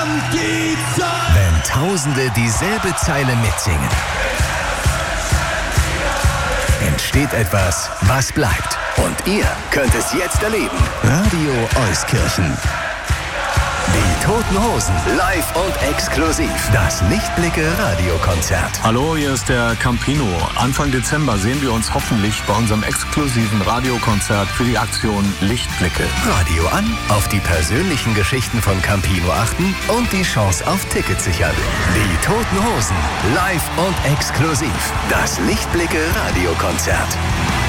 Wenn Tausende dieselbe Zeile mitsingen, entsteht etwas, was bleibt. Und ihr könnt es jetzt erleben. Radio Euskirchen. Die Toten Hosen, live und exklusiv. Das Lichtblicke-Radiokonzert. Hallo, hier ist der Campino. Anfang Dezember sehen wir uns hoffentlich bei unserem exklusiven Radiokonzert für die Aktion Lichtblicke. Radio an, auf die persönlichen Geschichten von Campino achten und die Chance auf Tickets sichern. Die Toten Hosen, live und exklusiv. Das Lichtblicke-Radiokonzert.